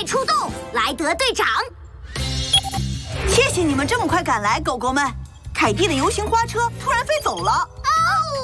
备出动，莱德队长。 谢谢你们这么快赶来，狗狗们。凯蒂的游行花车突然飞走了。